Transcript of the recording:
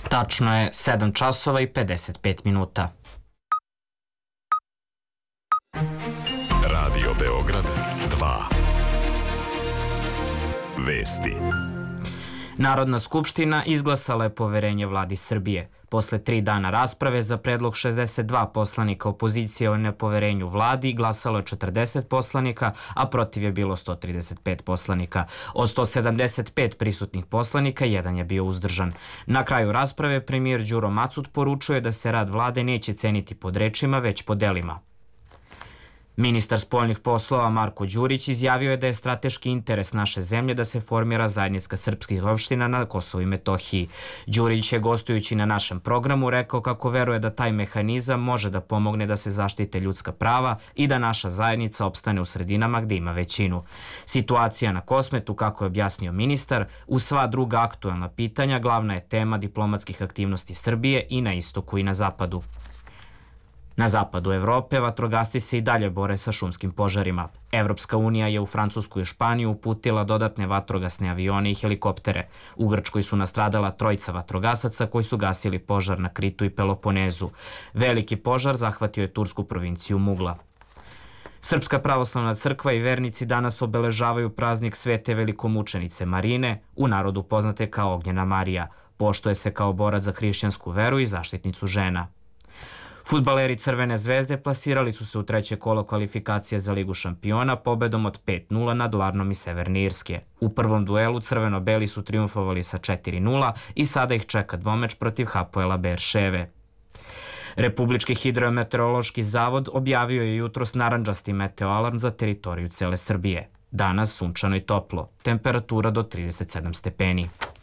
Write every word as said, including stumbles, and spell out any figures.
Tačno je sedam časova i pedeset pet minuta. Radio Beograd dva. Vesti. Narodna skupština izglasala je poverenje vladi Srbije. Posle tri dana rasprave za predlog šezdeset dva poslanika opozicije o nepoverenju vladi glasalo je četrdeset poslanika, a protiv je bilo sto trideset pet poslanika. Od sto sedamdeset pet prisutnih poslanika, jedan je bio uzdržan. Na kraju rasprave premijer Đuro Macut poručuje da se rad vlade neće ceniti pod rečima, već po delima. Ministar spoljnih poslova Marko Đurić izjavio je da je strateški interes naše zemlje da se formira zajednica srpskih opština na Kosovu i Metohiji. Đurić je, gostujući na našem programu, rekao kako veruje da taj mehanizam može da pomogne da se zaštite ljudska prava i da naša zajednica opstane u sredinama gde ima većinu. Situacija na Kosmetu, kako je objasnio ministar, uz sva druga aktuelna pitanja glavna je tema diplomatskih aktivnosti Srbije i na istoku i na zapadu. Na zapadu Evrope vatrogasci se i dalje bore sa šumskim požarima. Evropska unija je u Francusku i Španiju uputila dodatne vatrogasne avione i helikoptere. U Grčkoj su nastradala trojica vatrogasaca koji su gasili požar na Kritu i Peloponezu. Veliki požar zahvatio je tursku provinciju Mugla. Srpska pravoslavna crkva i vernici danas obeležavaju praznik Svete velikomučenice Marine, u narodu poznate kao Ognjena Marija. Poštuje se kao borac za hrišćansku veru i zaštitnicu žena. Fudbaleri Crvene zvezde plasirali su se u treće kolo kvalifikacije za Ligu šampiona pobedom od pet nula nad Larnom iz Severne Irske. U prvom duelu crveno-beli su triumfovali sa četiri nula i sada ih čeka dvomeč protiv Hapoela Beerševe. Republički hidrometeorološki zavod objavio je jutros narandžasti meteoalarm za teritoriju cele Srbije. Danas sunčano i toplo, temperatura do trideset sedam stepeni.